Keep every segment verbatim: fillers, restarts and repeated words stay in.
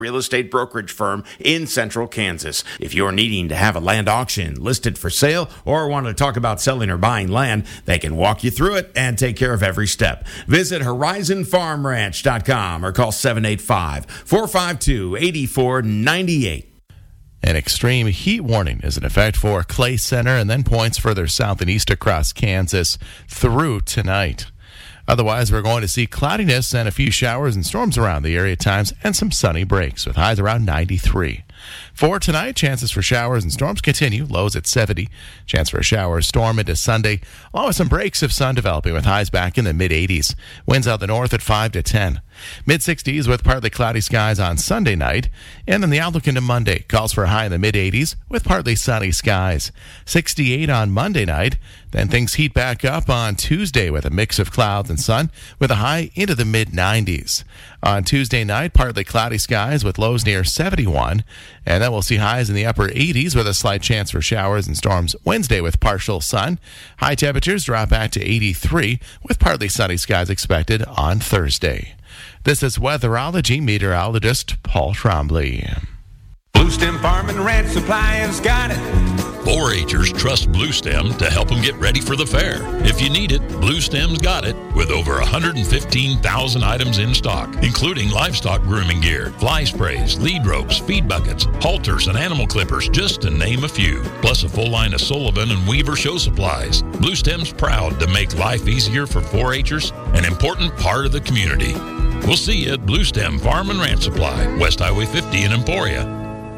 real estate brokerage firm in central Kansas. If you're needing to have a land auction listed for sale or want to talk about selling or buying land, they can walk you through it and take care of every step. Visit horizon farm ranch dot com or call seven eight five, four five two, eight four nine eight. An extreme heat warning is in effect for Clay Center and then points further south and east across Kansas through tonight. Otherwise, we're going to see cloudiness and a few showers and storms around the area at times and some sunny breaks with highs around ninety-three. For tonight, chances for showers and storms continue, lows at seventy. Chance for a shower or storm into Sunday, along with some breaks of sun developing with highs back in the mid-eighties. Winds out the north at five to ten. mid-sixties with partly cloudy skies on Sunday night. And then the outlook into Monday calls for a high in the mid-eighties with partly sunny skies. sixty-eight on Monday night. Then things heat back up on Tuesday with a mix of clouds and sun with a high into the mid-nineties. On Tuesday night, partly cloudy skies with lows near seventy-one. And then we'll see highs in the upper eighties with a slight chance for showers and storms Wednesday with partial sun. High temperatures drop back to eighty-three with partly sunny skies expected on Thursday. This is weatherology meteorologist Paul Trombley. Blue Stem Farm and Ranch Supply has got it. four H'ers trust Blue Stem to help them get ready for the fair. If you need it, Blue Stem's got it with over one hundred fifteen thousand items in stock, including livestock grooming gear, fly sprays, lead ropes, feed buckets, halters, and animal clippers, just to name a few. Plus a full line of Sullivan and Weaver show supplies. Blue Stem's proud to make life easier for four H'ers, an important part of the community. We'll see you at Blue Stem Farm and Ranch Supply, West Highway fifty in Emporia.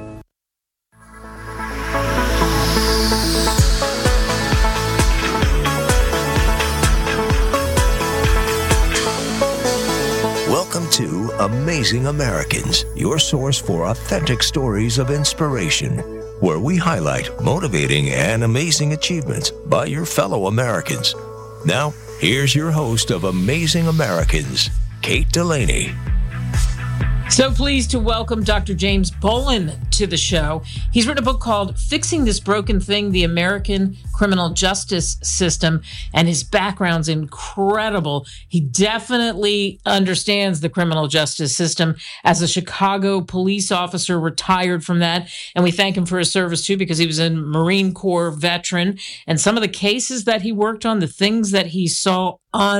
Welcome to Amazing Americans, your source for authentic stories of inspiration, where we highlight motivating and amazing achievements by your fellow Americans. Now, here's your host of Amazing Americans, Kate Delaney. So pleased to welcome Doctor James Boland to the show. He's written a book called Fixing This Broken Thing, The American Criminal Justice System, and his background's incredible. He definitely understands the criminal justice system as a Chicago police officer, retired from that. And we thank him for his service, too, because he was a Marine Corps veteran. And some of the cases that he worked on, the things that he saw,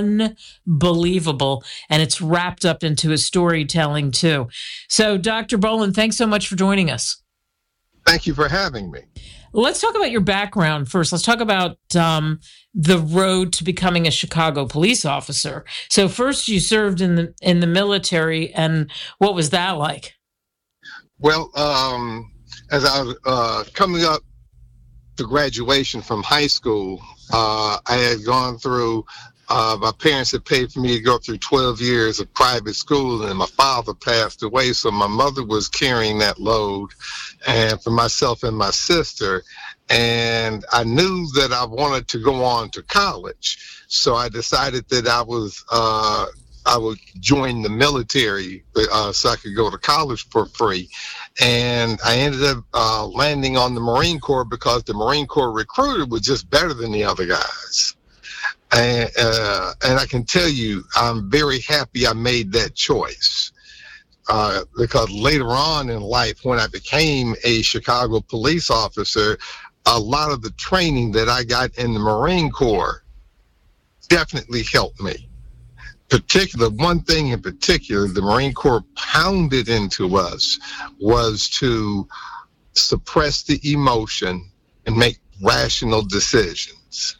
unbelievable. And it's wrapped up into his storytelling, too. So, Doctor Boland, thanks so much for joining us. Thank you for having me. Let's talk about your background first. Let's talk about um, the road to becoming a Chicago police officer. So first you served in the in the military, and what was that like? Well, um, as I was uh, coming up to graduation from high school, uh, I had gone through Uh, my parents had paid for me to go through twelve years of private school, and my father passed away, so my mother was carrying that load, and for myself and my sister. And I knew that I wanted to go on to college, so I decided that I was uh, I would join the military uh, so I could go to college for free. And I ended up uh, landing on the Marine Corps because the Marine Corps recruiter was just better than the other guys. And, uh, and I can tell you, I'm very happy I made that choice uh, because later on in life, when I became a Chicago police officer, a lot of the training that I got in the Marine Corps definitely helped me. Particular, one thing in particular, the Marine Corps pounded into us was to suppress the emotion and make rational decisions.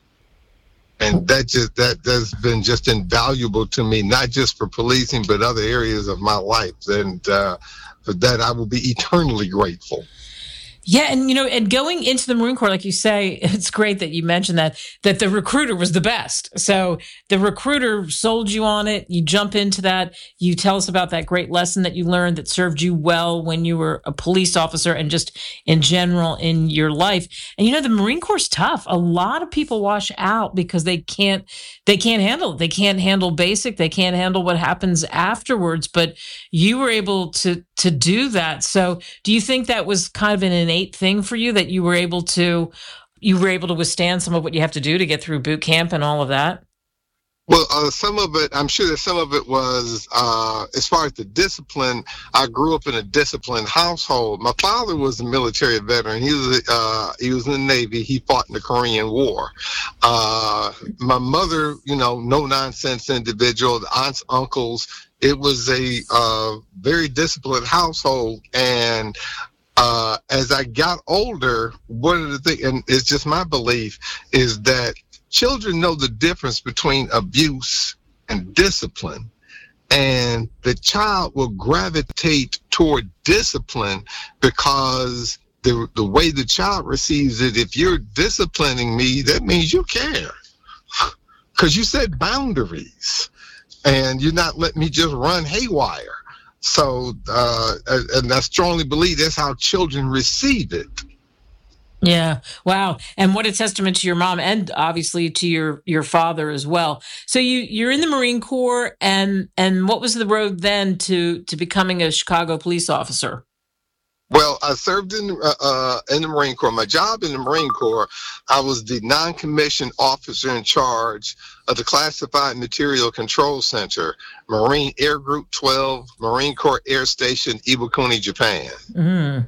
And that just that has been just invaluable to me, not just for policing, but other areas of my life. And uh, for that, I will be eternally grateful. Yeah, and you know, and going into the Marine Corps, like you say, it's great that you mentioned that, that the recruiter was the best. So the recruiter sold you on it. You jump into that. You tell us about that great lesson that you learned that served you well when you were a police officer and just in general in your life. And you know, the Marine Corps is tough. A lot of people wash out because they can't, they can't handle it. They can't handle basic. They can't handle what happens afterwards. But you were able to, to do that. So do you think that was kind of an innate thing for you, that you were able to you were able to withstand some of what you have to do to get through boot camp and all of that? Well, uh, some of it, I'm sure that some of it was, uh, as far as the discipline, I grew up in a disciplined household. My father was a military veteran. He was, uh, he was in the Navy. He fought in the Korean War. Uh, my mother, you know, no nonsense individual, the aunts, uncles. It was a, uh, very disciplined household. And, uh, as I got older, one of the things, and it's just my belief, is that children know the difference between abuse and discipline, and the child will gravitate toward discipline because the the way the child receives it, if you're disciplining me, that means you care, because you set boundaries, and you're not letting me just run haywire. So, uh, and I strongly believe that's how children receive it. Yeah. Wow. And what a testament to your mom and obviously to your, your father as well. So you, you're in the Marine Corps, and, and what was the road then to, to becoming a Chicago police officer? Well, I served in, uh, uh, in the Marine Corps. My job in the Marine Corps, I was the non-commissioned officer in charge of the Classified Material Control Center, Marine Air Group twelve, Marine Corps Air Station, Iwakuni, Japan. Mm-hmm.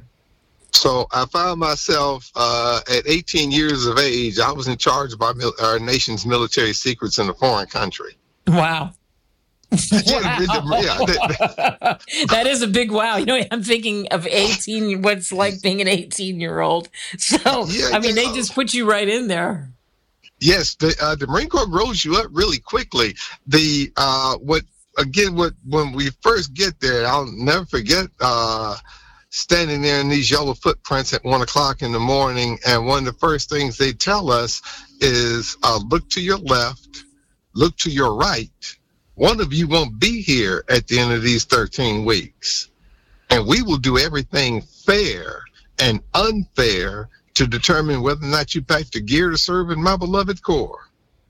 So I found myself uh, at eighteen years of age, I was in charge of our, mil- our nation's military secrets in a foreign country. Wow. Yeah, yeah, that, that is a big wow. You know, I'm thinking of eighteen, what's like being an eighteen-year-old. So, yeah, I mean, they just put you right in there. Yes, the, uh, the Marine Corps grows you up really quickly. The uh, what again? What when we first get there, I'll never forget. Uh, standing there in these yellow footprints at one o'clock in the morning, and one of the first things they tell us is, uh, look to your left, look to your right. One of you won't be here at the end of these thirteen weeks. And we will do everything fair and unfair to determine whether or not you pack the gear to serve in my beloved Corps.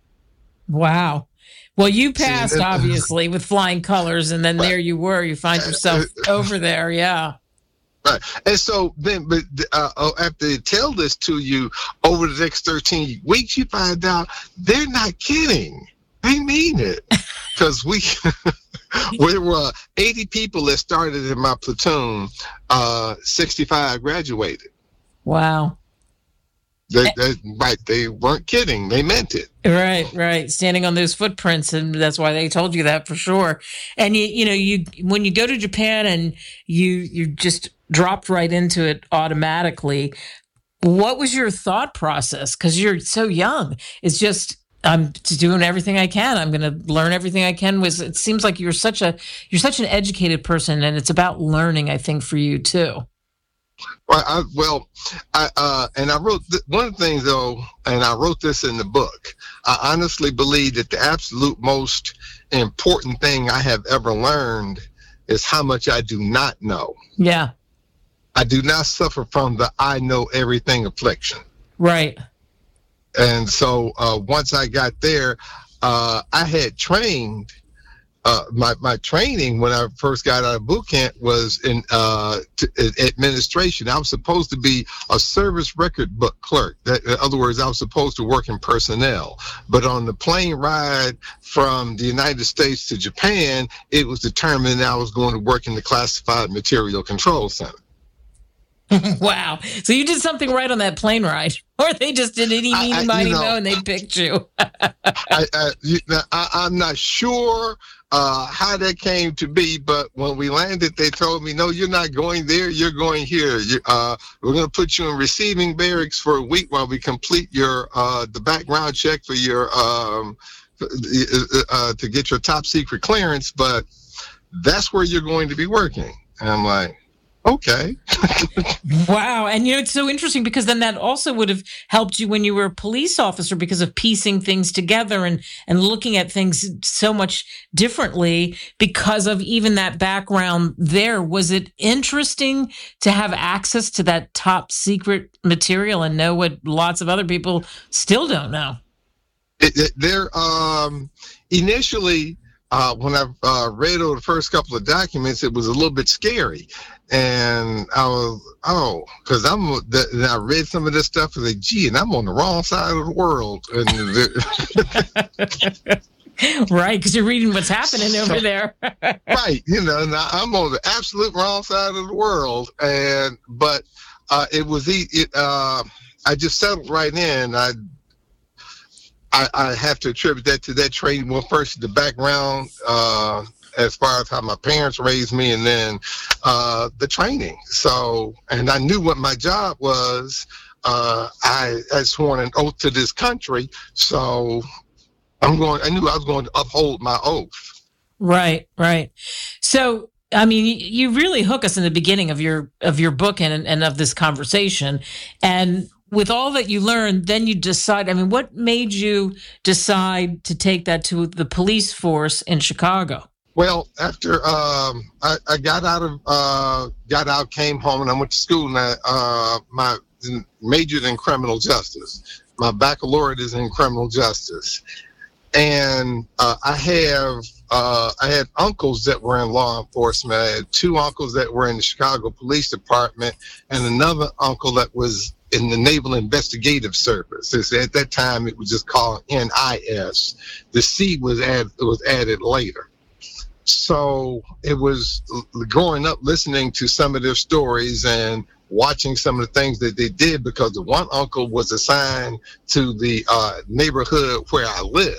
Wow. Well, you passed, obviously, with flying colors, and then there you were. You find yourself over there, yeah. Right. And so then, but uh, after they tell this to you over the next thirteen weeks, you find out they're not kidding. They mean it. Because we, we were eighty people that started in my platoon, uh, sixty-five graduated. Wow. They, they, right, they weren't kidding. They meant it. Right, right. Standing on those footprints, and that's why they told you that for sure. And you, you know, you when you go to Japan and you you just dropped right into it automatically. What was your thought process? Because you're so young. It's just I'm doing everything I can. I'm going to learn everything I can. Was it seems like you're such a you're such an educated person, and it's about learning. I think for you too. Well, I, well, I, uh, and I wrote th- one of the things though, and I wrote this in the book. I honestly believe that the absolute most important thing I have ever learned is how much I do not know. Yeah. I do not suffer from the I know everything affliction. Right. And so uh, once I got there, uh, I had trained. Uh, my, my training when I first got out of boot camp was in uh, t- administration. I was supposed to be a service record book clerk. That, in other words, I was supposed to work in personnel. But on the plane ride from the United States to Japan, it was determined I was going to work in the Classified Material Control Center. Wow. So you did something right on that plane ride, or they just did any, meeny, miny, mo, and they picked you. I, I, you know, I, I'm not sure uh, how that came to be, but when we landed, they told me, no, you're not going there. You're going here. You, uh, we're going to put you in receiving barracks for a week while we complete your uh, the background check for your um, uh, to get your top secret clearance, but that's where you're going to be working. And I'm like, okay. Wow. And, you know, it's so interesting because then that also would have helped you when you were a police officer because of piecing things together and, and looking at things so much differently because of even that background there. Was it interesting to have access to that top secret material and know what lots of other people still don't know? It, it, there, um, initially, uh, when I uh, read over the first couple of documents, it was a little bit scary. And I was, oh, because I'm, and I read some of this stuff and like, gee, and I'm on the wrong side of the world. And Right, because you're reading what's happening over there. Right, you know, now I'm on the absolute wrong side of the world, and but uh, it was it. Uh, I just settled right in. I, I I have to attribute that to that training. Well, first the background uh, as far as how my parents raised me, and then uh, the training. So, and I knew what my job was. Uh, I had sworn an oath to this country, so. I'm going. I knew I was going to uphold my oath. Right, right. So, I mean, you really hook us in the beginning of your of your book and and of this conversation. And with all that you learned, then you decide. I mean, what made you decide to take that to the police force in Chicago? Well, after um, I, I got out of uh, got out, came home, and I went to school. And I, uh, my majored in criminal justice. My baccalaureate is in criminal justice. And uh, I have uh, I had uncles that were in law enforcement. I had two uncles that were in the Chicago Police Department, and another uncle that was in the Naval Investigative Service. It's, at that time, it was just called N I S. The C was added was added later. So it was growing up, listening to some of their stories and watching some of the things that they did, because the one uncle was assigned to the uh, neighborhood where I lived.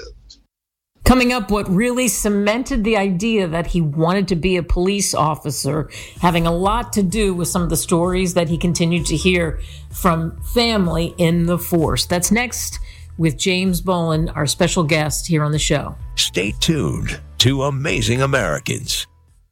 Coming up, what really cemented the idea that he wanted to be a police officer, having a lot to do with some of the stories that he continued to hear from family in the force. That's next with James Boland, our special guest here on the show. Stay tuned to Amazing Americans.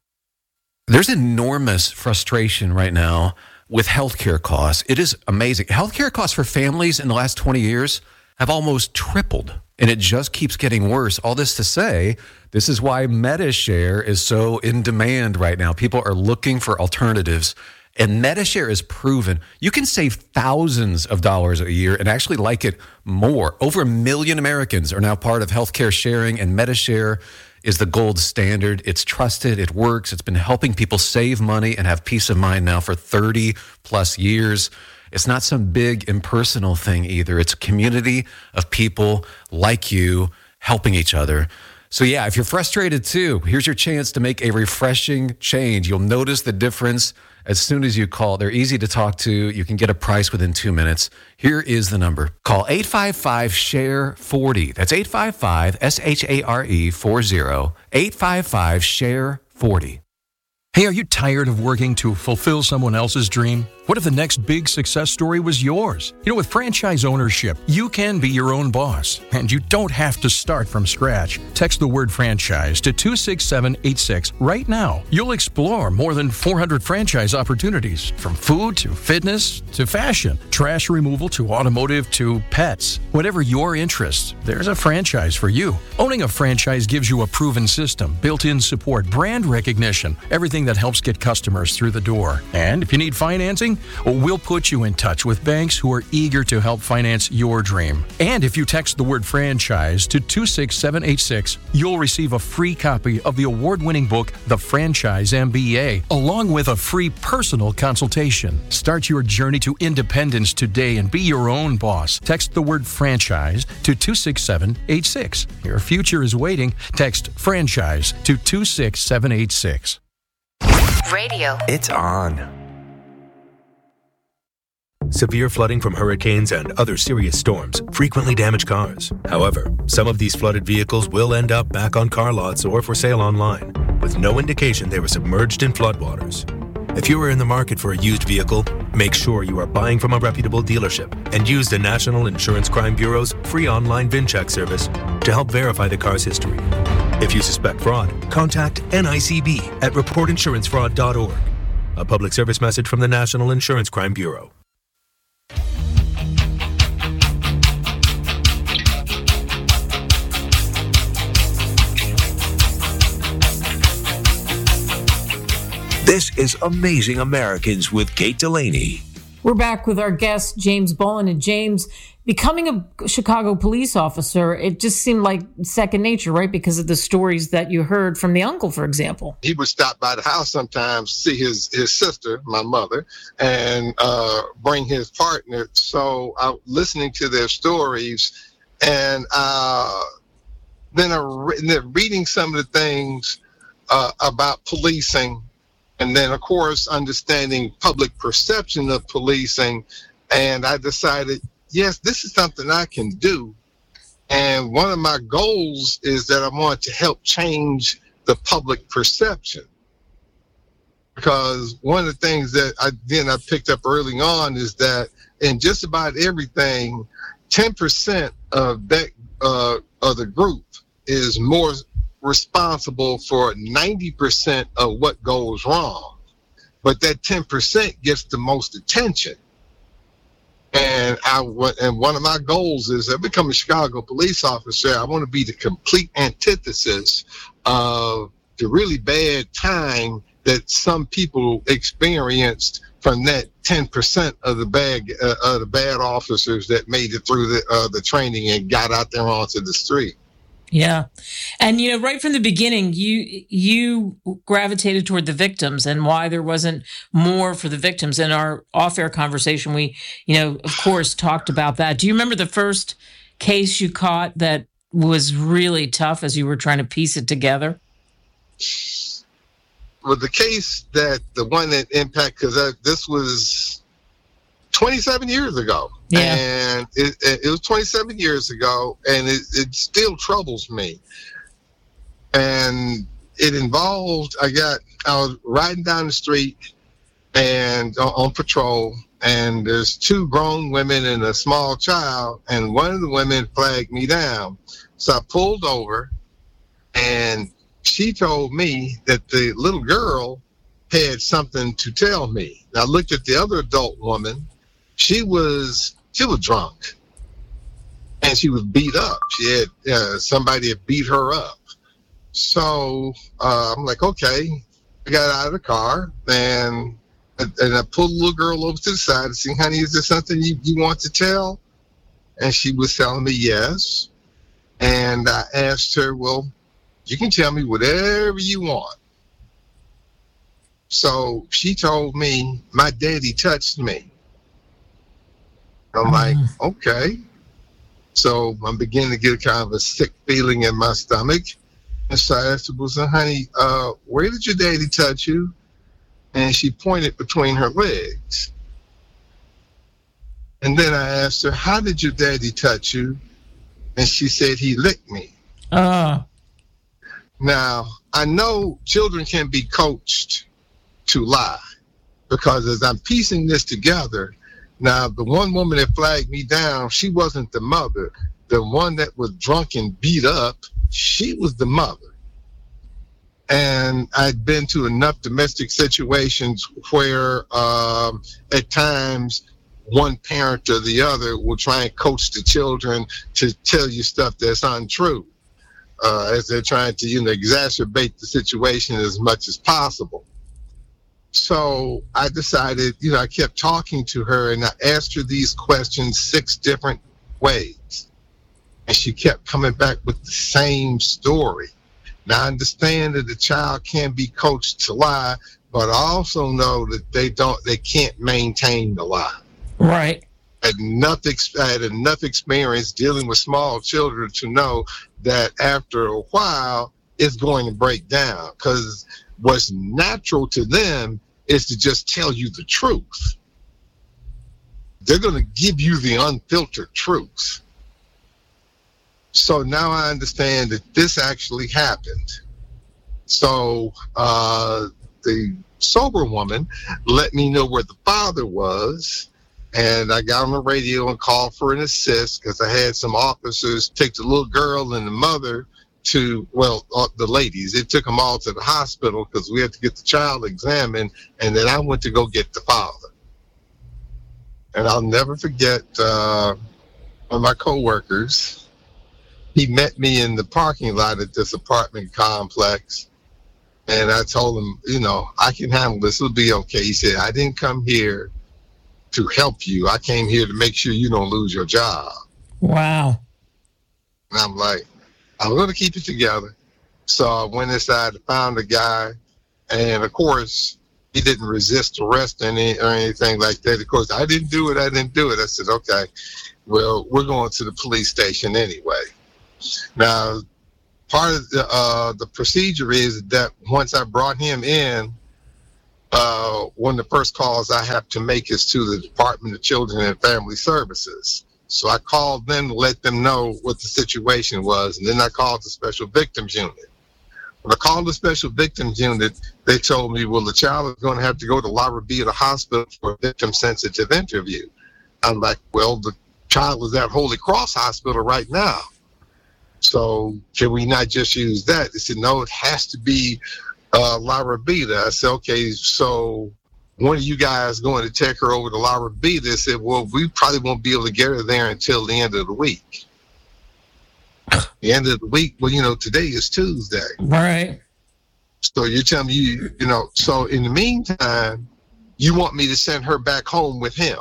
There's enormous frustration right now with healthcare costs. It is amazing. Healthcare costs for families in the last twenty years have almost tripled, and it just keeps getting worse. All this to say, this is why Medi-Share is so in demand right now. People are looking for alternatives, and Medi-Share is proven. You can save thousands of dollars a year and actually like it more. Over a million Americans are now part of healthcare sharing, and Medi-Share is the gold standard. It's trusted, it works. It's been helping people save money and have peace of mind now for thirty plus years. It's not some big impersonal thing either. It's a community of people like you helping each other. So yeah, if you're frustrated too, here's your chance to make a refreshing change. You'll notice the difference as soon as you call. They're easy to talk to. You can get a price within two minutes. Here is the number. Call eight five five, S H A R E, forty. That's eight five five, S H A R E, forty. eight five five, S H A R E, forty. Hey, are you tired of working to fulfill someone else's dream? What if the next big success story was yours? You know, with franchise ownership, you can be your own boss, and you don't have to start from scratch. Text the word franchise to two six seven eight six right now. You'll explore more than four hundred franchise opportunities, from food to fitness to fashion, trash removal to automotive to pets. Whatever your interest, there's a franchise for you. Owning a franchise gives you a proven system, built-in support, brand recognition, everything that helps get customers through the door. And if you need financing, well, we'll put you in touch with banks who are eager to help finance your dream. And if you text the word franchise to two six seven eight six, you'll receive a free copy of the award-winning book, The Franchise M B A, along with a free personal consultation. Start your journey to independence today and be your own boss. Text the word franchise to two six seven eight six. Your future is waiting. Text franchise to two six seven eight six. Radio. It's on. Severe flooding from hurricanes and other serious storms frequently damage cars. However, some of these flooded vehicles will end up back on car lots or for sale online, with no indication they were submerged in floodwaters. If you are in the market for a used vehicle, make sure you are buying from a reputable dealership and use the National Insurance Crime Bureau's free online VIN check service to help verify the car's history. If you suspect fraud, contact N I C B at report insurance fraud dot org. A public service message from the National Insurance Crime Bureau. This is Amazing Americans with Kate Delaney. We're back with our guest, James Boland. And James, becoming a Chicago police officer, it just seemed like second nature, right? Because of the stories that you heard from the uncle, for example. He would stop by the house sometimes, see his, his sister, my mother, and uh, bring his partner. So I was listening to their stories, and uh, then I re- then reading some of the things uh, about policing, and then, of course, understanding public perception of policing. And I decided, yes, this is something I can do. And one of my goals is that I want to help change the public perception. Because one of the things that I then I picked up early on is that in just about everything, ten percent of that uh, of the group is more responsible for ninety percent of what goes wrong. But that ten percent gets the most attention. And I and one of my goals is to become a Chicago police officer. I want to be the complete antithesis of the really bad time that some people experienced from that ten percent of the bad uh, of the bad officers that made it through the uh, the training and got out there onto the street. Yeah. And, you know, right from the beginning, you you gravitated toward the victims and why there wasn't more for the victims. In our off-air conversation, we, you know, of course, talked about that. Do you remember the first case you caught that was really tough as you were trying to piece it together? Well, the case that the one that impacted, because this was twenty-seven years ago. Yeah. And it, it was twenty-seven years ago, and it, it still troubles me. And it involved, I got, I was riding down the street and on, on patrol, and there's two grown women and a small child, and one of the women flagged me down. So I pulled over, and she told me that the little girl had something to tell me. I looked at the other adult woman. She was she was drunk, and she was beat up. She had uh, somebody had beat her up. So uh, I'm like, okay. I got out of the car, and and I pulled the little girl over to the side and said, honey, is there something you, you want to tell? And she was telling me yes. And I asked her, well, you can tell me whatever you want. So she told me, my daddy touched me. I'm like, okay. So I'm beginning to get kind of a sick feeling in my stomach. And so I asked her, well, so, honey, uh, where did your daddy touch you? And she pointed between her legs. And then I asked her, how did your daddy touch you? And she said, he licked me. Uh. Now, I know children can be coached to lie, because as I'm piecing this together, now the one woman that flagged me down, she wasn't the mother. The one that was drunk and beat up, she was the mother. And I'd been to enough domestic situations where um, at times one parent or the other will try and coach the children to tell you stuff that's untrue, uh, as they're trying to, you know, exacerbate the situation as much as possible. So I decided, you know, I kept talking to her and I asked her these questions six different ways. And she kept coming back with the same story. Now, I understand that the child can be coached to lie, but I also know that they don't, they can't maintain the lie. Right. I had enough, I had enough experience dealing with small children to know that after a while, it's going to break down, because what's natural to them is to just tell you the truth. They're going to give you the unfiltered truth. So now I understand that this actually happened. So uh, the sober woman let me know where the father was, and I got on the radio and called for an assist, because I had some officers take the little girl and the mother to, well, uh, the ladies. It took them all to the hospital because we had to get the child examined, and then I went to go get the father. And I'll never forget uh, one of my coworkers. He met me in the parking lot at this apartment complex, and I told him, you know, I can handle this. It'll be okay. He said, I didn't come here to help you. I came here to make sure you don't lose your job. Wow. And I'm like, I'm going to keep it together. So I went inside and found a guy, and of course, he didn't resist arrest any, or anything like that. Of course, I didn't do it. I didn't do it. I said, okay, well, we're going to the police station anyway. Now, part of the, uh, the procedure is that once I brought him in, uh, one of the first calls I have to make is to the Department of Children and Family Services. So I called them to let them know what the situation was, and then I called the Special Victims Unit. When I called the Special Victims Unit, they told me, well, the child is going to have to go to La Rabida Hospital for a victim-sensitive interview. I'm like, well, the child is at Holy Cross Hospital right now. So can we not just use that? They said, no, it has to be uh, La Rabida. I said, okay, so one of you guys going to take her over to La Rabida? They said, well, we probably won't be able to get her there until the end of the week. The end of the week, well, you know, today is Tuesday. Right. So you're telling me, you, you know, so in the meantime, you want me to send her back home with him?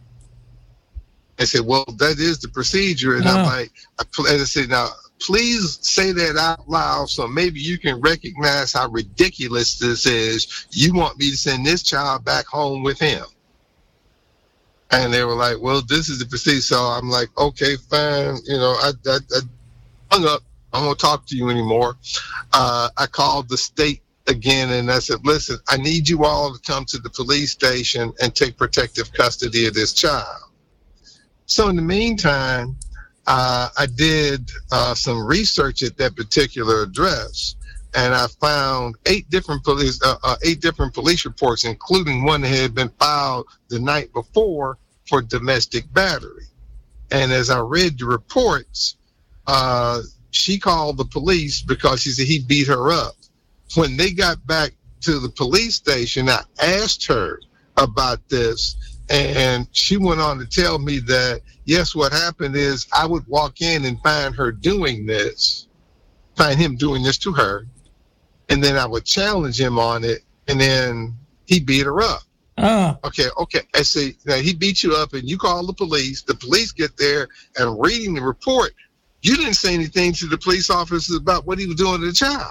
I said, well, that is the procedure. And oh. I'm like, I, and I said, now, please say that out loud so maybe you can recognize how ridiculous this is. You want me to send this child back home with him? And they were like, well, this is the procedure. So I'm like, okay, fine. You know, I, I, I hung up. I don't talk to you anymore. Uh, I called the state again and I said, listen, I need you all to come to the police station and take protective custody of this child. So in the meantime, uh, I did uh, some research at that particular address, and I found eight different police, uh, uh, eight different police reports, including one that had been filed the night before for domestic battery. And as I read the reports, uh, she called the police because she said he beat her up. When they got back to the police station, I asked her about this, and she went on to tell me that, yes, what happened is I would walk in and find her doing this, find him doing this to her, and then I would challenge him on it, and then he beat her up. Oh. Okay, okay. I say, now he beat you up, and you call the police. The police get there, and reading the report, you didn't say anything to the police officers about what he was doing to the child.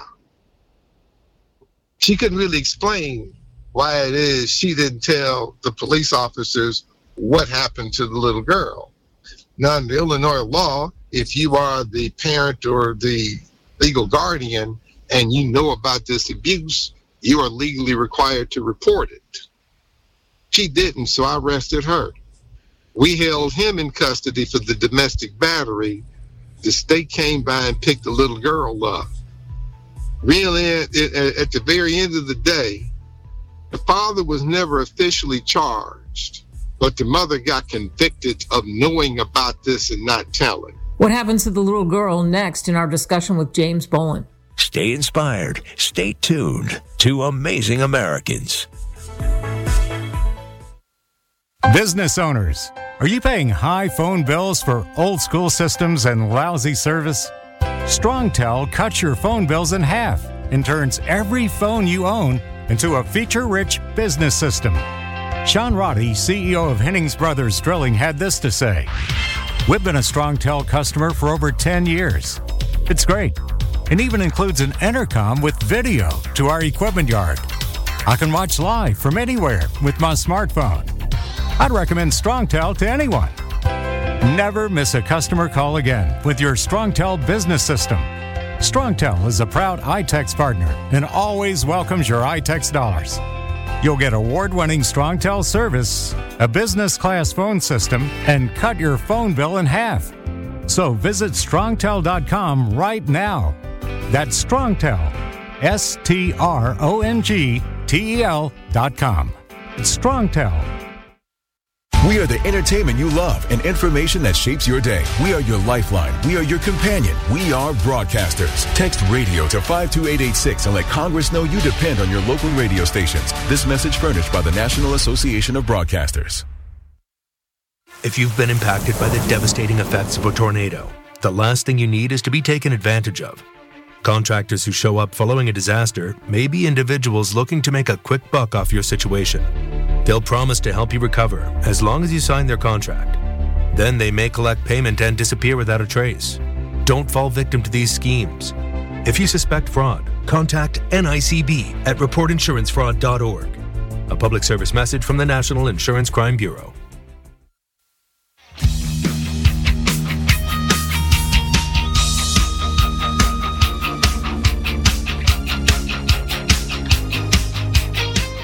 She couldn't really explain why it is she didn't tell the police officers what happened to the little girl. Now, in the Illinois law, if you are the parent or the legal guardian and you know about this abuse, you are legally required to report it. She didn't, so I arrested her. We held him in custody for the domestic battery. The state came by and picked the little girl up. Really, at, at the very end of the day, the father was never officially charged, but the mother got convicted of knowing about this and not telling. What happens to the little girl next in our discussion with James Boland? Stay inspired. Stay tuned to Amazing Americans. Business owners, are you paying high phone bills for old school systems and lousy service? StrongTel cuts your phone bills in half and turns every phone you own into a feature-rich business system. Sean Roddy, C E O of Hennings Brothers Drilling, had this to say. We've been a StrongTel customer for over ten years. It's great. It even includes an intercom with video to our equipment yard. I can watch live from anywhere with my smartphone. I'd recommend StrongTel to anyone. Never miss a customer call again with your StrongTel business system. StrongTel is a proud iTex partner and always welcomes your iTex dollars. You'll get award-winning StrongTel service, a business-class phone system, and cut your phone bill in half. So visit strongtel dot com right now. That's StrongTel, S T R O N G T E L dot com. It's StrongTel. We are the entertainment you love and information that shapes your day. We are your lifeline. We are your companion. We are broadcasters. Text radio to five two eight eight six and let Congress know you depend on your local radio stations. This message furnished by the National Association of Broadcasters. If you've been impacted by the devastating effects of a tornado, the last thing you need is to be taken advantage of. Contractors who show up following a disaster may be individuals looking to make a quick buck off your situation. They'll promise to help you recover as long as you sign their contract. Then they may collect payment and disappear without a trace. Don't fall victim to these schemes. If you suspect fraud, contact N I C B at report insurance fraud dot org. A public service message from the National Insurance Crime Bureau.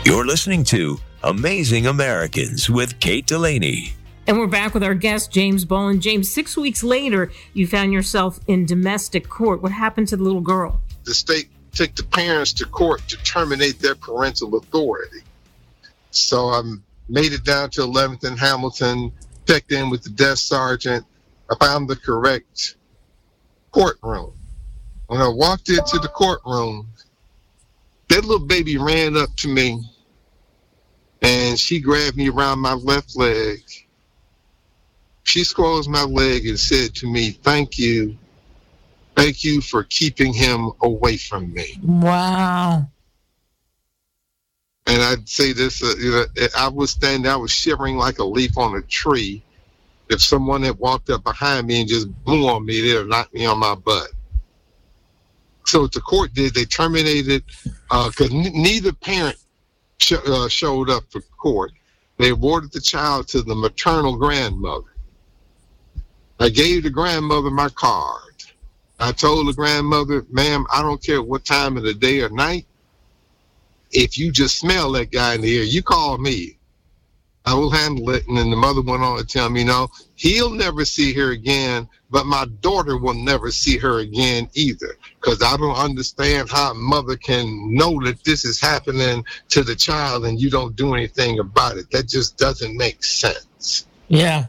You're listening to Amazing Americans with Kate Delaney. And we're back with our guest, James Boland. James, six weeks later, you found yourself in domestic court. What happened to the little girl? The state took the parents to court to terminate their parental authority. So I made it down to eleventh and Hamilton, checked in with the desk sergeant. I found the correct courtroom. When I walked into the courtroom, that little baby ran up to me and she grabbed me around my left leg. She squeezed my leg and said to me, "Thank you. Thank you for keeping him away from me." Wow. And I'd say this, uh, you know, I was standing, I was shivering like a leaf on a tree. If someone had walked up behind me and just blew on me, they'd have knocked me on my butt. So what the court did, they terminated, because uh, n- neither parent sh- uh, showed up for court. They awarded the child to the maternal grandmother. I gave the grandmother my card. I told the grandmother, "Ma'am, I don't care what time of the day or night. If you just smell that guy in the air, you call me. I will handle it." And then the mother went on to tell me, "No, he'll never see her again, but my daughter will never see her again either, because I don't understand how a mother can know that this is happening to the child and you don't do anything about it. That just doesn't make sense." Yeah.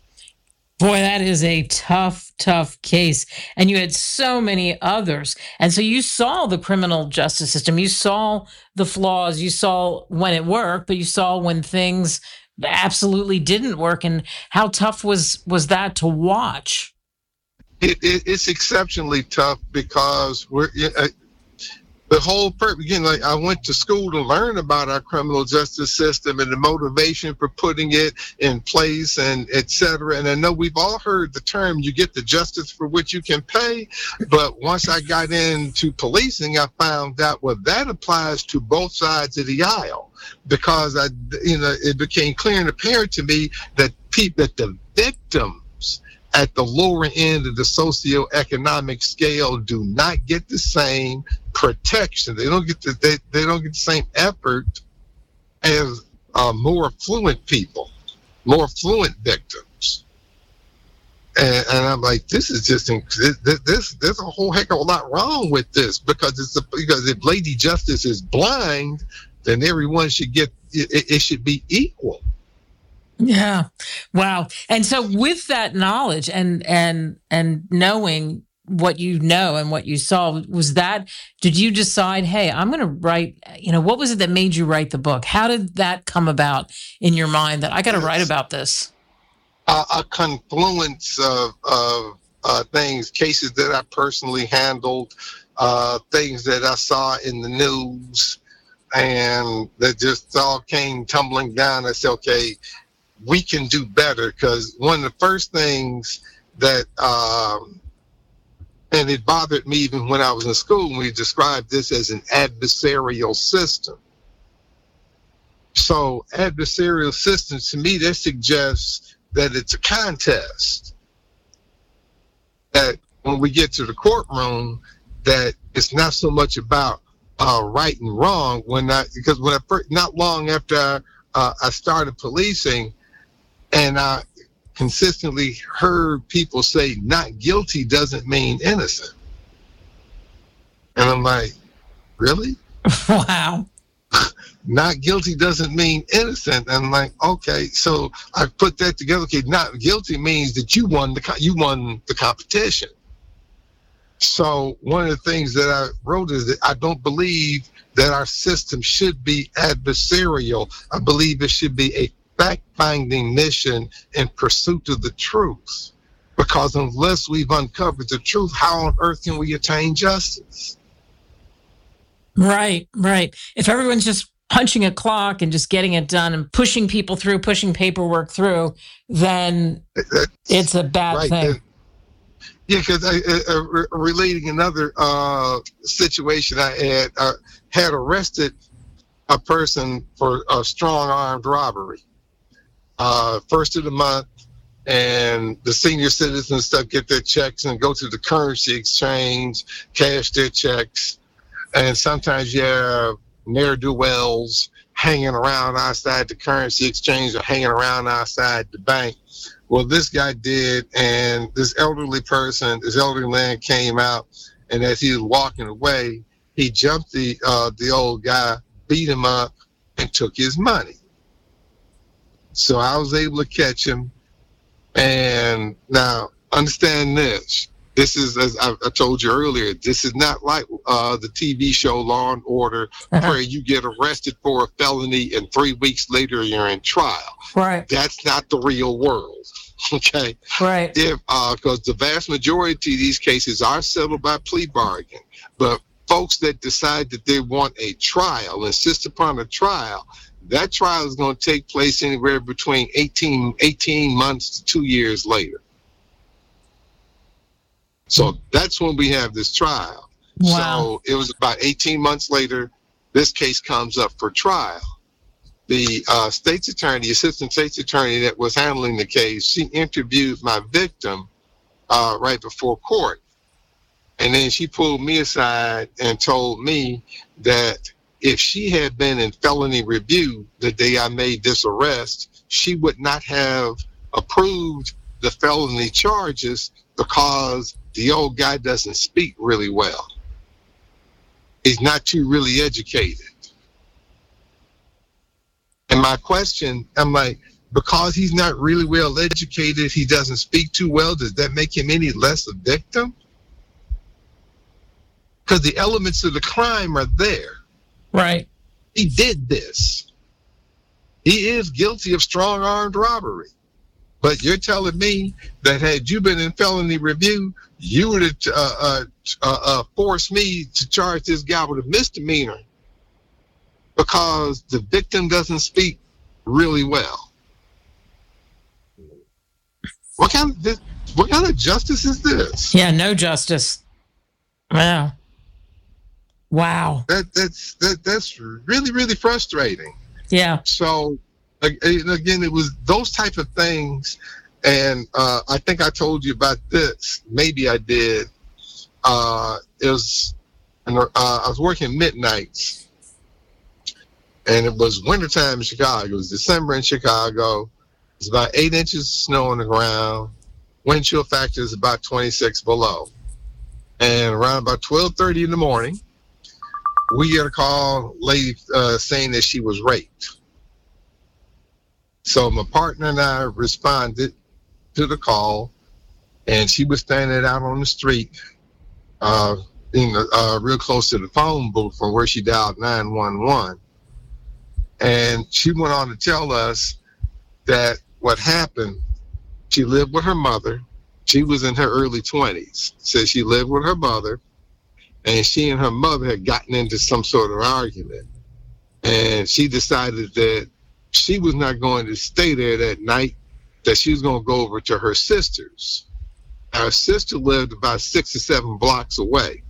Boy, that is a tough, tough case. And you had so many others. And so you saw the criminal justice system. You saw the flaws. You saw when it worked, but you saw when things absolutely didn't work. And how tough was, was that to watch? It, it, it's exceptionally tough because we're uh, the whole purpose. Again, like I went to school to learn about our criminal justice system and the motivation for putting it in place, and et cetera. And I know we've all heard the term, "you get the justice for which you can pay." But once I got into policing, I found out, well, that applies to both sides of the aisle, because I, you know, it became clear and apparent to me that people, that the victims at the lower end of the socioeconomic scale do not get the same protection. They don't get the they, they don't get the same effort as uh, more affluent people, more affluent victims. And, and I'm like, this is just this, this. There's a whole heck of a lot wrong with this, because it's a, because if Lady Justice is blind, then everyone should get it, it should be equal. Yeah. Wow. And so with that knowledge and and and knowing what you know and what you saw, was that, did you decide, hey, I'm going to write, you know, what was it that made you write the book? How did that come about in your mind that I got to write about this? A, a confluence of, of uh, things, cases that I personally handled, uh, things that I saw in the news, and that just all came tumbling down. I said, okay, we can do better, because one of the first things that, um, and it bothered me even when I was in school, when we described this as an adversarial system. So adversarial systems, to me, that suggests that it's a contest. That when we get to the courtroom, that it's not so much about uh, right and wrong. When I, because when I first, not long after I, uh, I started policing, and I consistently heard people say not guilty doesn't mean innocent. And I'm like, really? Wow. Not guilty doesn't mean innocent. And I'm like, okay, so I put that together. Okay, not guilty means that you won the you won the competition. So one of the things that I wrote is that I don't believe that our system should be adversarial. I believe it should be a fact-finding mission in pursuit of the truth. Because unless we've uncovered the truth, how on earth can we attain justice? Right, right. If everyone's just punching a clock and just getting it done and pushing people through, pushing paperwork through, then That's, it's a bad right. thing. And, yeah, because I, uh, re- relating another uh, situation I had, uh, had arrested a person for a strong-armed robbery. Uh, first of the month, and the senior citizens stuff get their checks and go to the currency exchange, cash their checks. And sometimes you have ne'er-do-wells hanging around outside the currency exchange or hanging around outside the bank. Well, this guy did, and this elderly person, this elderly man came out, and as he was walking away, he jumped the uh, the old guy, beat him up, and took his money. So I was able to catch him. And now, understand this. This is, as I, I told you earlier, this is not like uh, the T V show Law and Order, where you get arrested for a felony and three weeks later you're in trial. Right. That's not the real world. Okay. Right. If because uh, the vast majority of these cases are settled by plea bargain, but folks that decide that they want a trial, insist upon a trial, that trial is going to take place anywhere between eighteen, eighteen months to two years later. So that's when we have this trial. Wow. So it was about eighteen months later, this case comes up for trial. The uh, state's attorney, assistant state's attorney that was handling the case, she interviewed my victim uh, right before court. And then she pulled me aside and told me that if she had been in felony review the day I made this arrest, she would not have approved the felony charges because the old guy doesn't speak really well. He's not too really educated. And my question, I'm like, because he's not really well educated, he doesn't speak too well, does that make him any less a victim? Because the elements of the crime are there. Right. He did this. He is guilty of strong armed robbery. But you're telling me that had you been in felony review, you would have uh, uh, uh, uh, forced me to charge this guy with a misdemeanor because the victim doesn't speak really well. What kind of this, what kind of justice is this? Yeah, no justice. Wow. Wow. That that's that that's really really frustrating. Yeah. So again, it was those type of things, and uh, I think I told you about this. Maybe I did. Uh, it was uh, I was working midnights, and it was wintertime in Chicago. It was December in Chicago. It's about eight inches of snow on the ground. Wind chill factor is about twenty-six below. And around about twelve thirty in the morning, we get a call, lady uh, saying that she was raped. So my partner and I responded to the call, and she was standing out on the street, uh, in the, uh, real close to the phone booth from where she dialed nine one one. And she went on to tell us that what happened, she lived with her mother. She was in her early twenties. Said she lived with her mother, and she and her mother had gotten into some sort of argument. And she decided that she was not going to stay there that night, that she was going to go over to her sister's. Her sister lived about six or seven blocks away.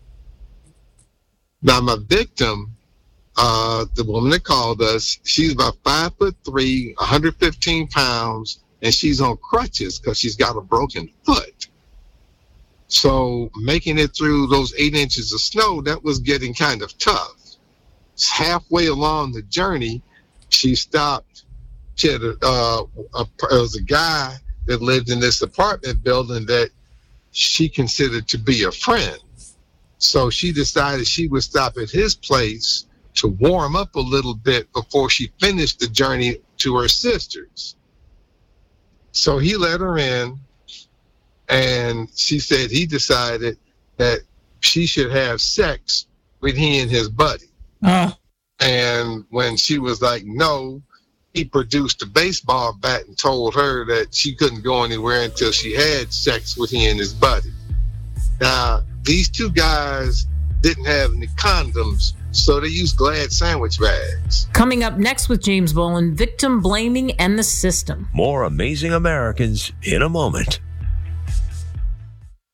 Now, my victim, uh, the woman that called us, she's about five foot three, one hundred fifteen pounds, and she's on crutches because she's got a broken foot. So making it through those eight inches of snow, that was getting kind of tough. Halfway along the journey, she stopped. She had a, uh, a, there was a guy that lived in this apartment building that she considered to be a friend. So she decided she would stop at his place to warm up a little bit before she finished the journey to her sister's. So he let her in, and she said he decided that she should have sex with he and his buddy. Uh. And when she was like, no, he produced a baseball bat and told her that she couldn't go anywhere until she had sex with he and his buddy. Now, these two guys didn't have any condoms, so they used Glad sandwich bags. Coming up next with James Boland, victim blaming and the system. More Amazing Americans in a moment.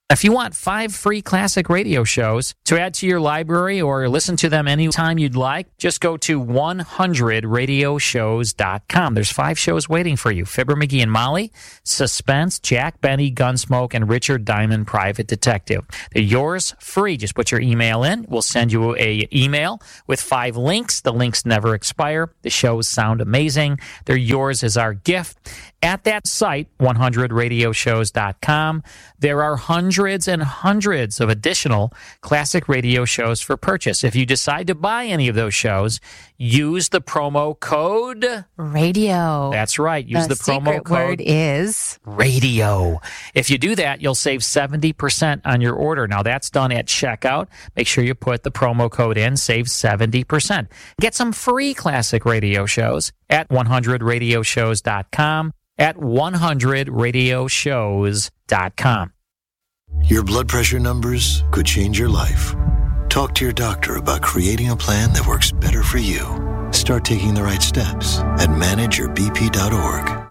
If you want five free classic radio shows to add to your library or listen to them anytime you'd like, just go to one hundred radio shows dot com. There's five shows waiting for you. Fibber, McGee, and Molly, Suspense, Jack Benny, Gunsmoke, and Richard Diamond, Private Detective. They're yours free. Just put your email in. We'll send you a email with five links. The links never expire. The shows sound amazing. They're yours as our gift. At that site, one hundred radio shows dot com, there are hundreds and hundreds of additional classic radio shows for purchase. If you decide to buy any of those shows, use the promo code radio. That's right. Use the, the promo secret code word is radio. If you do that, you'll save seventy percent on your order. Now, that's done at checkout. Make sure you put the promo code in, save seventy percent. Get some free classic radio shows at one hundred radio shows dot com. At one hundred radio shows dot com. Your blood pressure numbers could change your life. Talk to your doctor about creating a plan that works better for you. Start taking the right steps at manage your b p dot org.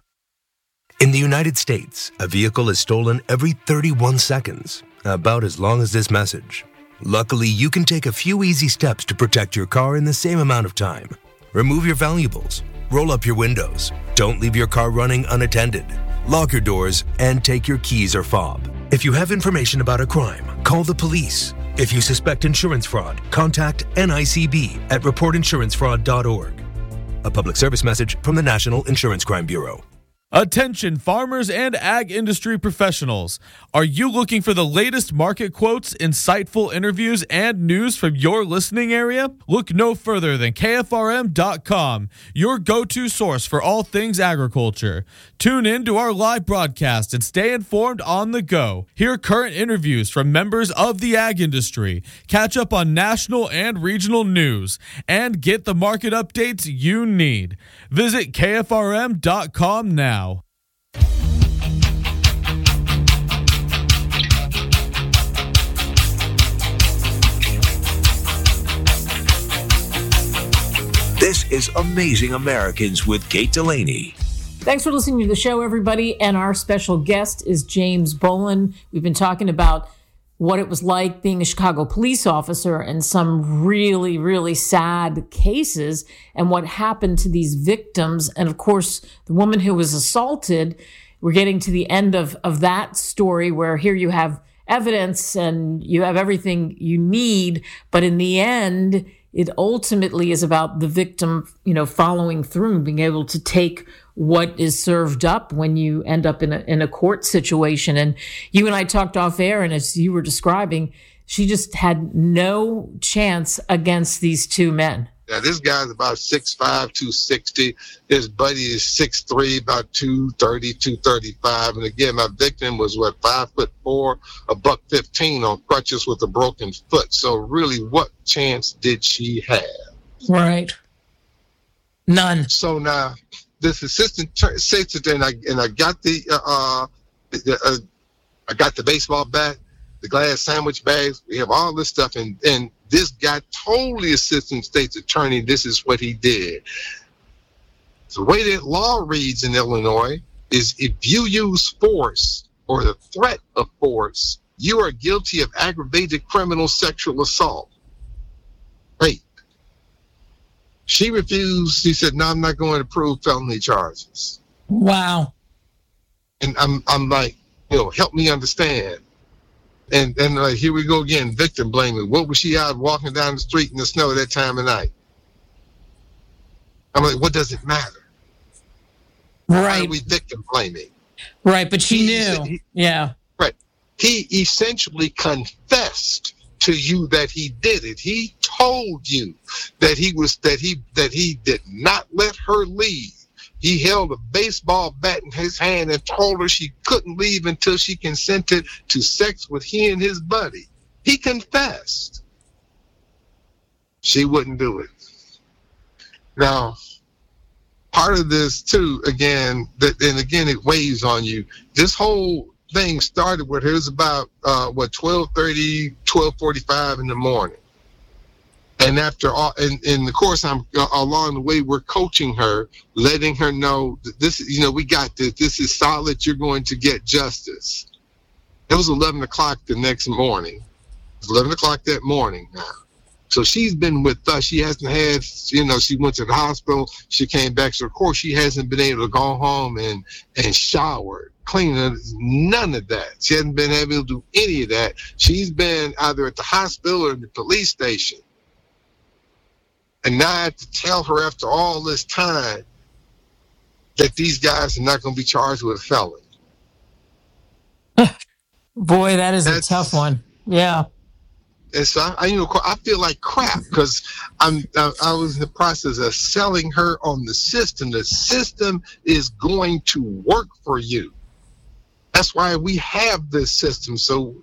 In the United States, a vehicle is stolen every thirty-one seconds, about as long as this message. Luckily, you can take a few easy steps to protect your car in the same amount of time. Remove your valuables. Roll up your windows. Don't leave your car running unattended. Lock your doors and take your keys or fob. If you have information about a crime, call the police. If you suspect insurance fraud, contact N I C B at report insurance fraud dot org. A public service message from the National Insurance Crime Bureau. Attention farmers and ag industry professionals. Are you looking for the latest market quotes, insightful interviews, and news from your listening area? Look no further than K F R M dot com, your go-to source for all things agriculture. Tune in to our live broadcast and stay informed on the go. Hear current interviews from members of the ag industry, catch up on national and regional news, and get the market updates you need. Visit K F R M dot com now. This is Amazing Americans with Kate Delaney. Thanks for listening to the show, everybody. And our special guest is James Boland. We've been talking about what it was like being a Chicago police officer and some really, really sad cases and what happened to these victims. And of course, the woman who was assaulted, we're getting to the end of, of that story where here you have evidence and you have everything you need. But in the end, it ultimately is about the victim, you know, following through and being able to take what is served up when you end up in a in a court situation. And you and I talked off air, and as you were describing, she just had no chance against these two men. Yeah, this guy's about six five, two sixty. His buddy is six three, about two thirty, two thirty-five. And again, my victim was, what, five foot four, a buck fifteen on crutches with a broken foot. So really, what chance did she have? Right. None. So now, this assistant t- says today, and I, and I got the, uh, the uh, I got the baseball bat, the glass sandwich bags. We have all this stuff, and and this guy told the assistant state's attorney this is what he did. The way that law reads in Illinois is if you use force or the threat of force, you are guilty of aggravated criminal sexual assault. Rape. She refused. She said, no, I'm not going to prove felony charges. Wow. And I'm I'm like, you know, help me understand. And and uh, here we go again, victim blaming. What was she out walking down the street in the snow at that time of night? I'm like, what does it matter? Right. Why are we victim blaming? Right, but she he, knew. He, yeah. Right. He essentially confessed to you that he did it. He told you that he was that he that he did not let her leave. He held a baseball bat in his hand and told her she couldn't leave until she consented to sex with he and his buddy. He confessed. She wouldn't do it. Now, part of this too, again, that and again it weighs on you. This whole thing started with, it was about uh, what twelve thirty, twelve forty-five in the morning. And after all, and, and of course, I'm uh, along the way, we're coaching her, letting her know that this, you know, we got this. This is solid. You're going to get justice. It was eleven o'clock the next morning. It was eleven o'clock that morning now. So she's been with us. She hasn't had, you know, she went to the hospital. She came back. So, of course, she hasn't been able to go home and, and shower, clean, none of that. She hasn't been able to do any of that. She's been either at the hospital or in the police station. And now I have to tell her after all this time that these guys are not going to be charged with a felony. Boy, that is That's, a tough one. Yeah. And so I, I, you know, I feel like crap because I'm, I, I was in the process of selling her on the system. The system is going to work for you. That's why we have this system, so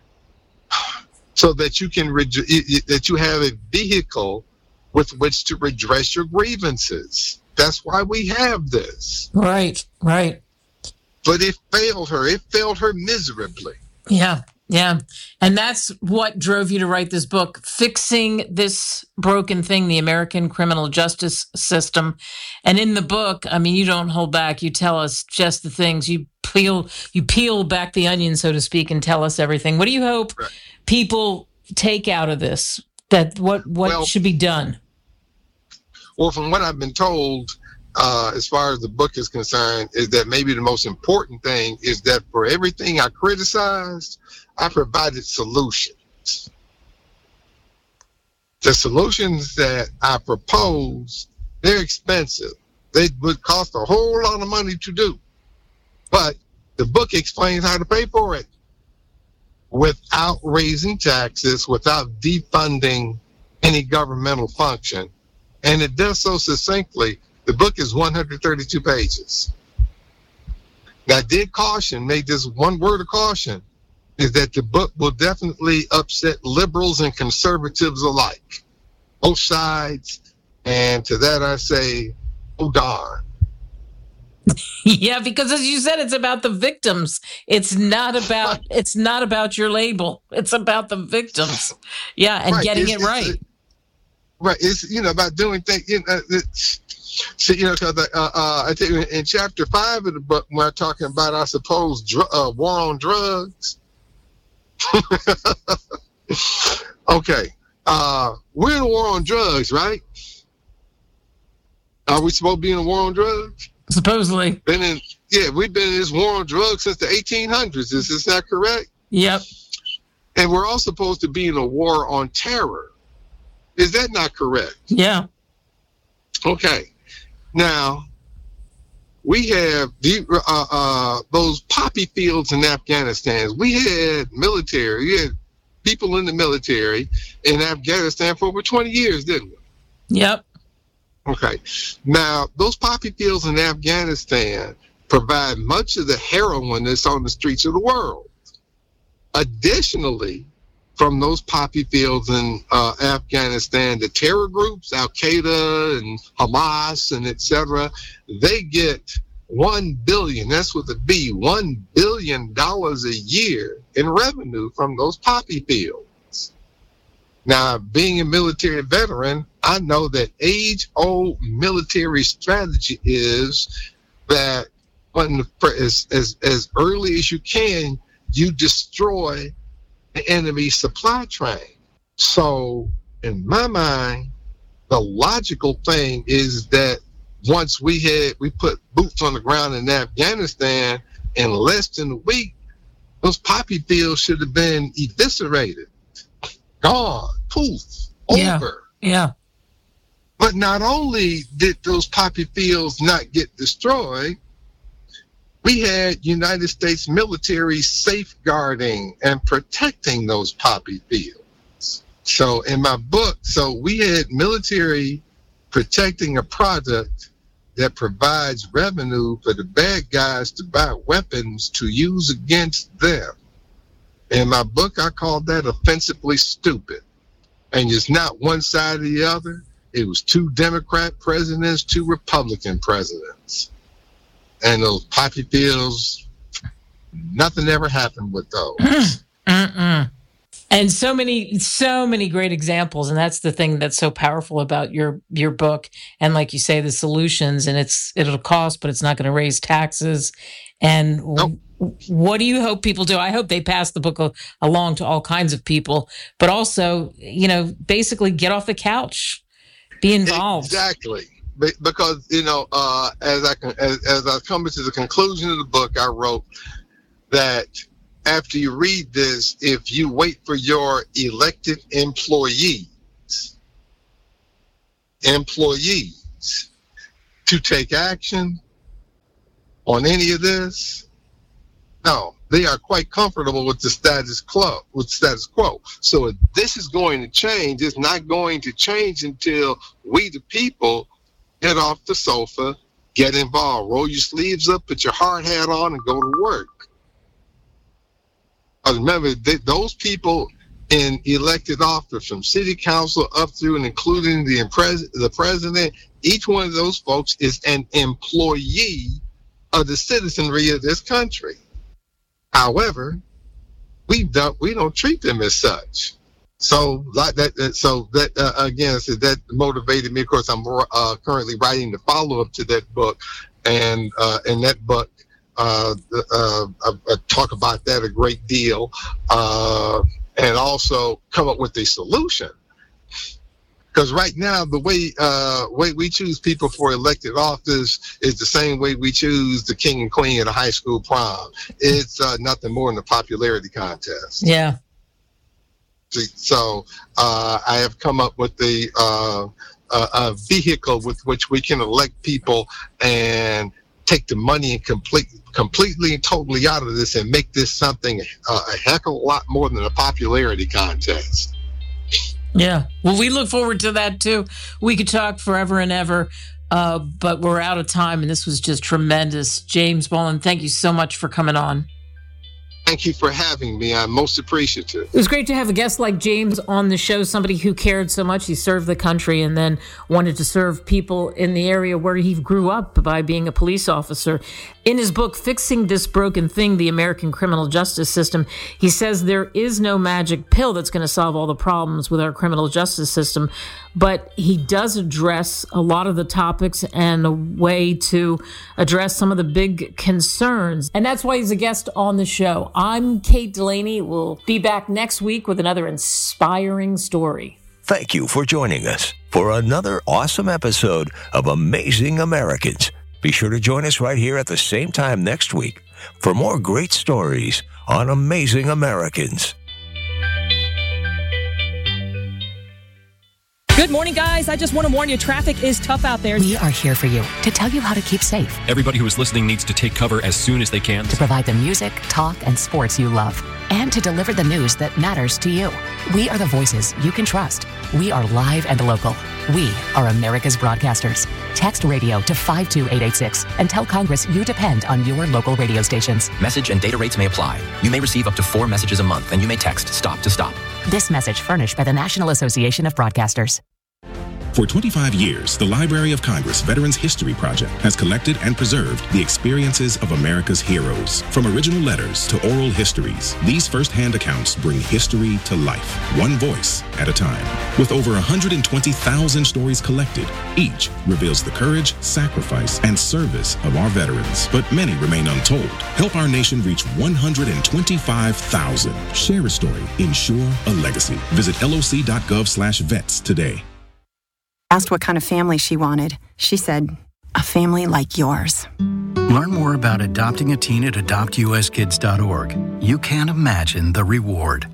so that you can that you have a vehicle with which to redress your grievances. That's why we have this. Right, right. But it failed her. It failed her miserably. Yeah. Yeah. And that's what drove you to write this book, fixing this broken thing, the American criminal justice system. And in the book, I mean, you don't hold back. You tell us just the things. You peel, you peel back the onion, so to speak, and tell us everything. What do you hope right. people take out of this? That what, what well, should be done? Well, from what I've been told, uh, as far as the book is concerned, is that maybe the most important thing is that for everything I criticized, I provided solutions. The solutions that I propose, they're expensive. They would cost a whole lot of money to do. But the book explains how to pay for it without raising taxes, without defunding any governmental function. And it does so succinctly. The book is one hundred thirty-two pages. Now, I did caution, make this one word of caution, is that the book will definitely upset liberals and conservatives alike, both sides. And to that I say, oh darn. Yeah, because as you said, it's about the victims. It's not about it's not about your label. It's about the victims. Yeah, and right. getting it's, it right. It's, right. It's you know about doing things. You know, so, you know, cause, uh, uh, I think in chapter five of the book, when I'm talking about, I suppose, dr- uh, war on drugs. Okay, uh, we're in a war on drugs, right? Are we supposed to be in a war on drugs? Supposedly. Been in, yeah, we've been in this war on drugs since the eighteen hundreds. Is this not correct? Yep. And we're all supposed to be in a war on terror. Is that not correct? Yeah. Okay. Now, we have the, uh, uh, those poppy fields in Afghanistan. We had military, we had people in the military in Afghanistan for over twenty years, didn't we? Yep. Okay. Now, those poppy fields in Afghanistan provide much of the heroin that's on the streets of the world. Additionally, from those poppy fields in uh, Afghanistan, the terror groups, Al-Qaeda and Hamas and et cetera, they get one billion, that's with a B, one billion dollars a year in revenue from those poppy fields. Now, being a military veteran, I know that age-old military strategy is that when the, as, as, as early as you can, you destroy the enemy supply train. So, in my mind, the logical thing is that once we had we put boots on the ground in Afghanistan, in less than a week, those poppy fields should have been eviscerated, gone, poof, yeah. over. Yeah. But not only did those poppy fields not get destroyed, we had United States military safeguarding and protecting those poppy fields. So in my book, so we had military protecting a product that provides revenue for the bad guys to buy weapons to use against them. In my book, I called that offensively stupid. And it's not one side or the other. It was two Democrat presidents, two Republican presidents. And those poppy fields, nothing ever happened with those. Mm-mm. And so many, so many great examples. And that's the thing that's so powerful about your your book. And like you say, the solutions, and it's it'll cost, but it's not going to raise taxes. And nope. what do you hope people do? I hope they pass the book a- along to all kinds of people, but also, you know, basically get off the couch, be involved. Exactly. Be- Because, you know, uh, as I can, as, as I come to the conclusion of the book, I wrote that after you read this, if you wait for your elected employees, employees to take action on any of this, no, they are quite comfortable with the status quo. With status quo. So if this is going to change, it's not going to change until we, the people, get off the sofa, get involved, roll your sleeves up, put your hard hat on, and go to work. Uh, remember, they, those people in elected office, from city council up through and including the pres- the president, each one of those folks is an employee of the citizenry of this country. However, we don't we don't treat them as such. So like that, that so that uh, again, so that motivated me. Of course, I'm uh, currently writing the follow up to that book, and uh, in that book, uh, uh, I, I talk about that a great deal, uh, and also come up with a solution. Because right now, the way uh, way we choose people for elected office is the same way we choose the king and queen at a high school prom. It's uh, nothing more than a popularity contest. Yeah. So uh, I have come up with the uh, a, a vehicle with which we can elect people and take the money and complete, completely and totally out of this and make this something uh, a heck of a lot more than a popularity contest. Yeah. Well, we look forward to that too. We could talk forever and ever, uh, but we're out of time, and this was just tremendous. James Boland, thank you so much for coming on. Thank you for having me. I'm most appreciative. It was great to have a guest like James on the show, somebody who cared so much. He served the country and then wanted to serve people in the area where he grew up by being a police officer. In his book, Fixing This Broken Thing, The American Criminal Justice System, he says there is no magic pill that's going to solve all the problems with our criminal justice system, but he does address a lot of the topics and a way to address some of the big concerns. And that's why he's a guest on the show. I'm Kate Delaney. We'll be back next week with another inspiring story. Thank you for joining us for another awesome episode of Amazing Americans. Be sure to join us right here at the same time next week for more great stories on Amazing Americans. Good morning, guys. I just want to warn you, traffic is tough out there. We are here for you to tell you how to keep safe. Everybody who is listening needs to take cover as soon as they can. To provide the music, talk, and sports you love. And to deliver the news that matters to you. We are the voices you can trust. We are live and local. We are America's broadcasters. Text radio to five two eight eight six and tell Congress you depend on your local radio stations. Message and data rates may apply. You may receive up to four messages a month, and you may text STOP to STOP. This message furnished by the National Association of Broadcasters. For twenty-five years, the Library of Congress Veterans History Project has collected and preserved the experiences of America's heroes. From original letters to oral histories, these first-hand accounts bring history to life, one voice at a time. With over one hundred twenty thousand stories collected, each reveals the courage, sacrifice, and service of our veterans. But many remain untold. Help our nation reach one hundred twenty-five thousand. Share a story. Ensure a legacy. Visit loc.gov slash vets today. Asked what kind of family she wanted. She said, a family like yours. Learn more about adopting a teen at adopt u s kids dot org. You can't imagine the reward.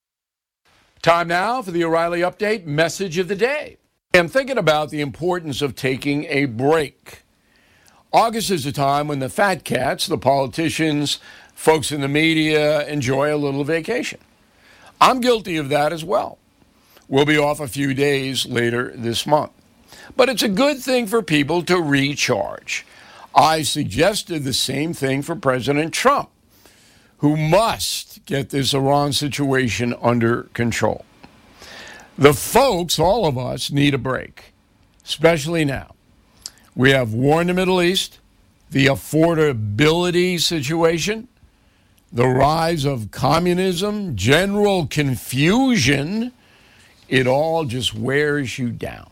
Time now for the O'Reilly Update message of the day. I'm thinking about the importance of taking a break. August is a time when the fat cats, the politicians, folks in the media enjoy a little vacation. I'm guilty of that as well. We'll be off a few days later this month. But it's a good thing for people to recharge. I suggested the same thing for President Trump, who must get this Iran situation under control. The folks, all of us, need a break, especially now. We have war in the Middle East, the affordability situation, the rise of communism, general confusion. It all just wears you down.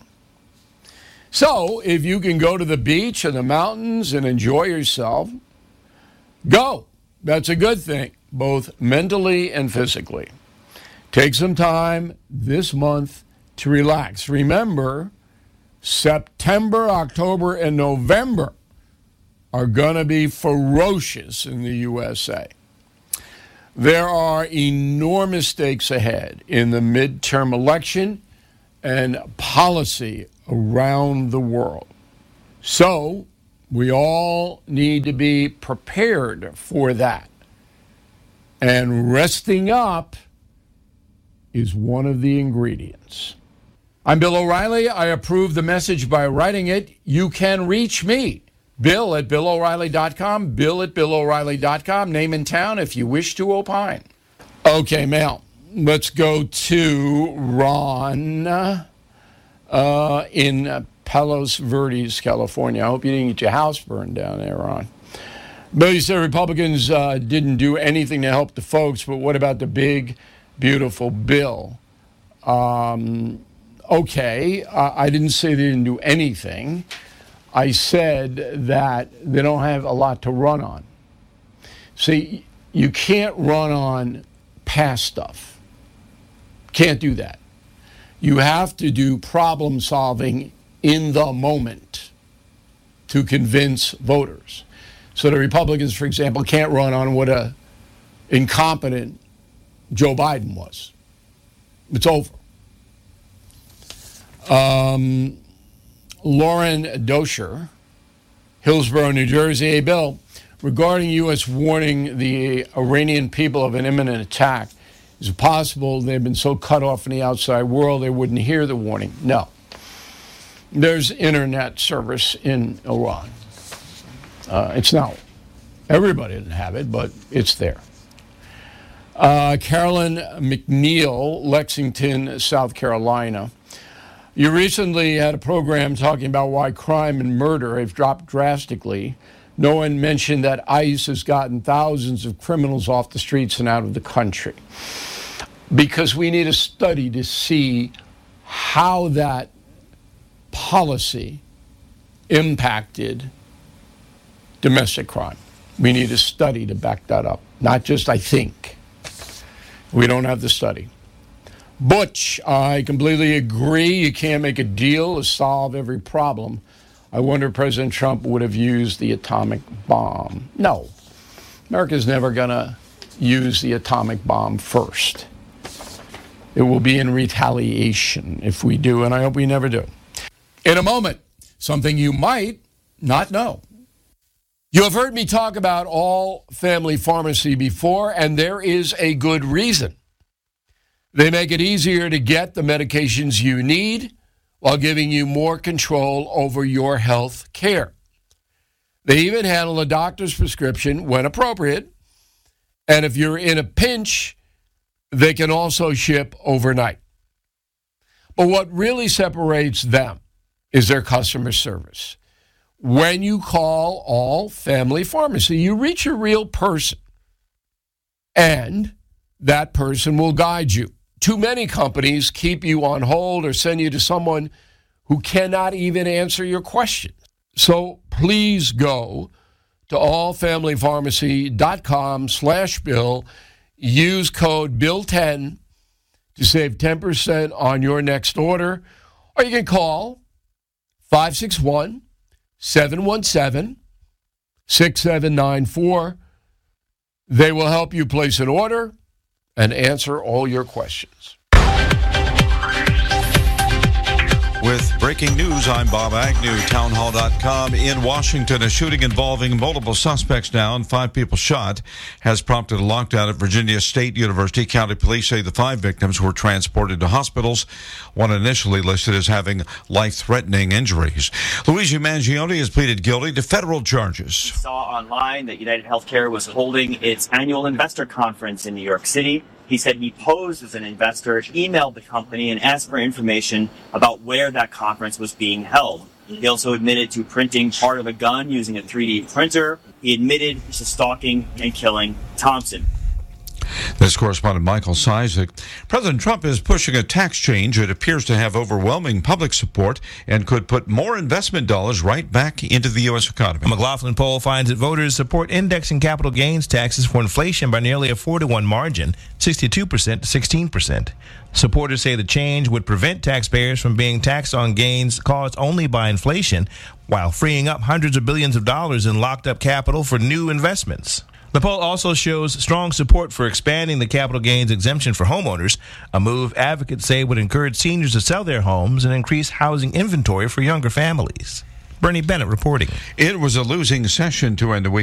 So if you can go to the beach or the mountains and enjoy yourself, go. That's a good thing, both mentally and physically. Take some time this month to relax. Remember, September, October, and November are going to be ferocious in the U S A. There are enormous stakes ahead in the midterm election and policy around the world. So we all need to be prepared for that. And resting up is one of the ingredients. I'm Bill O'Reilly. I approve the message by writing it. You can reach me, Bill at Bill O'Reilly dot com, Bill at Bill O'Reilly dot com, name and town if you wish to opine. Okay, Mel, let's go to Ron uh, in Palos Verdes, California. I hope you didn't get your house burned down there, Ron. Bill, you said Republicans uh, didn't do anything to help the folks, but what about the big, beautiful bill? Um, okay, uh, I didn't say they didn't do anything. I said that they don't have a lot to run on. See, you can't run on past stuff. Can't do that. You have to do problem solving in the moment to convince voters. So the Republicans, for example, can't run on what a incompetent Joe Biden was. It's over. Um, Lauren Dosher, Hillsborough, New Jersey. Hey, Bill, regarding U S warning the Iranian people of an imminent attack, is it possible they've been so cut off from the outside world they wouldn't hear the warning? No. There's internet service in Iran. Uh, it's not, everybody didn't have it, but it's there. Uh, Carolyn McNeil, Lexington, South Carolina. You recently had a program talking about why crime and murder have dropped drastically. No one mentioned that ICE has gotten thousands of criminals off the streets and out of the country. Because we need a study to see how that policy impacted domestic crime. We need a study to back that up. Not just I think. We don't have the study. Butch, I completely agree. You can't make a deal to solve every problem. I wonder if President Trump would have used the atomic bomb. No. America's never going to use the atomic bomb first. It will be in retaliation if we do, and I hope we never do. In a moment, something you might not know. You have heard me talk about All Family Pharmacy before, and there is a good reason. They make it easier to get the medications you need while giving you more control over your health care. They even handle a doctor's prescription when appropriate, and if you're in a pinch, they can also ship overnight. But what really separates them is their customer service. When you call All Family Pharmacy, you reach a real person, and that person will guide you. Too many companies keep you on hold or send you to someone who cannot even answer your questions. So please go to allfamilypharmacy.com slash Bill. Use code Bill ten to save ten percent on your next order. Or you can call five six one, seven one seven, six seven nine four. They will help you place an order and answer all your questions. With breaking news, I'm Bob Agnew, townhall dot com. In Washington, a shooting involving multiple suspects now and five people shot has prompted a lockdown at Virginia State University. County police say the five victims were transported to hospitals, one initially listed as having life-threatening injuries. Luigi Mangione has pleaded guilty to federal charges. Saw online that United Healthcare was holding its annual investor conference in New York City. He said he posed as an investor, emailed the company, and asked for information about where that conference was being held. He also admitted to printing part of a gun using a three D printer. He admitted to stalking and killing Thompson. This correspondent Michael Cizik. President Trump is pushing a tax change that appears to have overwhelming public support and could put more investment dollars right back into the U S economy. A McLaughlin poll finds that voters support indexing capital gains taxes for inflation by nearly a four to one margin, sixty-two percent to sixteen percent. Supporters say the change would prevent taxpayers from being taxed on gains caused only by inflation, while freeing up hundreds of billions of dollars in locked-up capital for new investments. The poll also shows strong support for expanding the capital gains exemption for homeowners, a move advocates say would encourage seniors to sell their homes and increase housing inventory for younger families. Bernie Bennett reporting. It was a losing session to end the week.